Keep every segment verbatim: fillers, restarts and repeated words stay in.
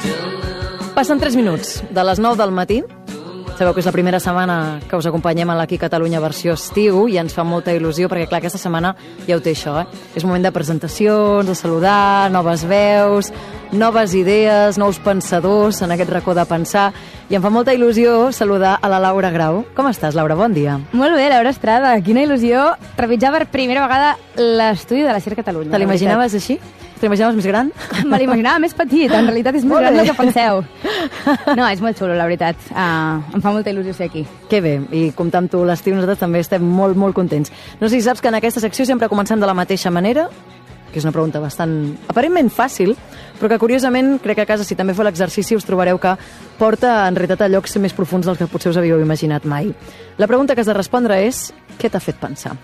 Passen tres minuts de les nou del matí. Sabeu que és la primera setmana que us acompanyem a l'Aquí Catalunya versió estiu i ens fa molta il·lusió perquè, clar, aquesta setmana ja ho té això, eh? És moment de presentacions, de saludar, noves veus, noves idees, nous pensadors en aquest racó de pensar. I em fa molta il·lusió saludar a la Laura Grau. Com estàs, Laura? Bon dia. Molt bé, Laura Estrada. Quina il·lusió trepitjar per primera vegada l'estudi de la C I R Catalunya. Te l'imaginaves així? Te l'imaginaves més gran? Me l'imaginava més petit, en realitat és més gran del que penseu. No, és molt xulo, la veritat. Uh, em fa molta il·lusió ser aquí. Que bé, i comptar amb tu l'estiu, nosaltres també estem molt, molt contents. No sé si saps que en aquesta secció sempre comencem de la mateixa manera, que és una pregunta bastant, aparentment fàcil, però que curiosament, crec que a casa, si també feu l'exercici, us trobareu que porta en realitat a llocs més profuns dels que potser us havíeu imaginat mai. La pregunta que has de respondre és: què t'ha fet pensar?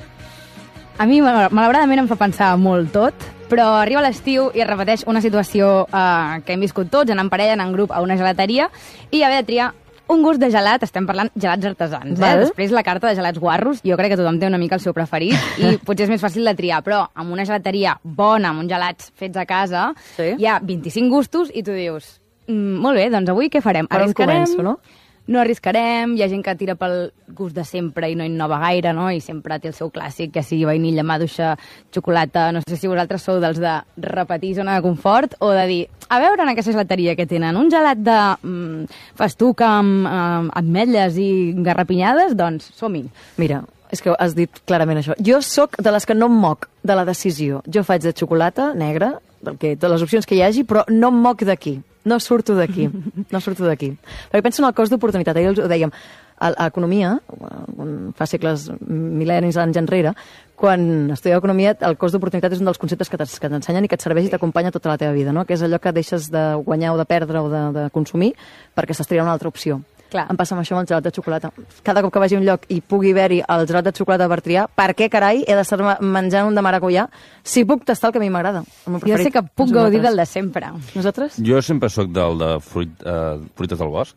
A mi, malauradament, em fa pensar molt tot, però arriba l'estiu i es repeteix una situació eh, que hem viscut tots, anant en parella, anant en grup a una gelateria, i haver de triar un gust de gelat, estem parlant gelats artesans, eh? Després la carta de gelats guarros, jo crec que tothom té una mica el seu preferit i potser és més fàcil de triar, però amb una gelateria bona, amb uns gelats fets a casa, sí, hi ha vint-i-cinc gustos i tu dius, mm, molt bé, doncs avui què farem? Per on començo, no? No arriscarem, hi ha gent que tira pel gust de sempre i no innova gaire, no? I sempre té el seu clàssic, que sigui vainilla, maduixa, xocolata. No sé si vosaltres sou dels de repetir zona de confort o de dir, a veure en aquesta gelateria que tenen un gelat de mm, festuc amb eh, ametlles i garrapinyades, doncs som-hi. Mira, és que has dit clarament això. Jo sóc de les que no em moc de la decisió. Jo faig de xocolata negra, que, de les opcions que hi hagi, però no em moc d'aquí. No surto d'aquí, no surto d'aquí. Perquè penso en el cost d'oportunitat. Ahir ho dèiem, a l'economia, fa segles, mil·lennis anys enrere, quan estudieu economia, el cost d'oportunitat és un dels conceptes que t'ensenyen i que et serveix i t'acompanya tota la teva vida, no? Que és allò que deixes de guanyar o de perdre o de, de consumir perquè estàs triant una altra opció. Clar. Em passa amb això amb el gelat de xocolata. Cada cop que vagi a un lloc i pugui haver-hi el gelat de xocolata per triar, per què, carai, he d'estar menjant un de maracuyà si puc tastar el que a mi m'agrada? Jo sé que puc gaudir del de sempre. Nosaltres? Jo sempre sóc del de fruit, uh, fruites del bosc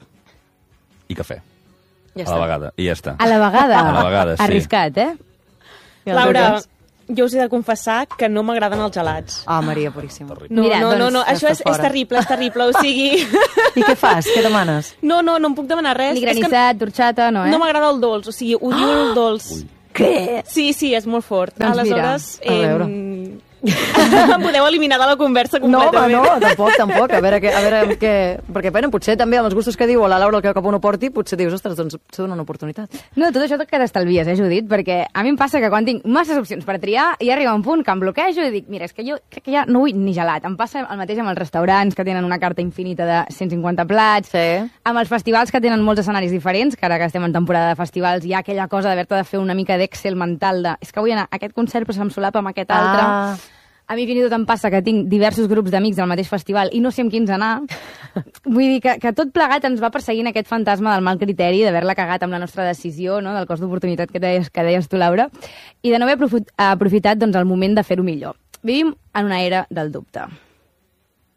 i cafè. Ja a la vegada. I ja està. A la vegada? A la vegada, sí. Arriscat, eh? Laura, jo us he de confessar que no m'agraden els gelats. Ah, oh, Maria Puríssima. No, Mira, no, doncs, no, no, això és, és terrible, és terrible, o sigui... I què fas? Què demanes? No, no, no em puc demanar res. Ni granissat, torxata, no, eh? No m'agrada el dolç, o sigui, odio el dolç. Ui. Què? Sí, sí, és molt fort. Doncs Aleshores, mira, a veure. Eh, em podeu eliminar de la conversa completament. No, home, no, tampoc, tampoc. A veure, què, a veure què... Perquè, bueno, potser també amb els gustos que diu o la Laura, el que cap uno porti, potser dius, ostres, doncs s'ha donat una oportunitat. No, tot això que t'estalvies, eh, Judit? Perquè a mi em passa que quan tinc masses opcions per triar, i arriba un punt que em bloquejo i dic, mira, és que jo crec que ja no vull ni gelat. Em passa el mateix amb els restaurants, que tenen una carta infinita de cent cinquanta plats, sí, amb els festivals, que tenen molts escenaris diferents, que ara que estem en temporada de festivals, hi ha aquella cosa d'haver-te de fer una mica d'Excel mental de, és que vull anar a aquest concert però se'm solapa amb aquest ah. altre. A mi fins i tot em passa que tinc diversos grups d'amics del mateix festival i no sé amb quins anar. Vull dir que, que tot plegat ens va perseguint aquest fantasma del mal criteri, d'haver-la cagat amb la nostra decisió, no? Del cost d'oportunitat que deies, que deies tu, Laura, i de no haver aprofitat doncs, el moment de fer-ho millor. Vivim en una era del dubte.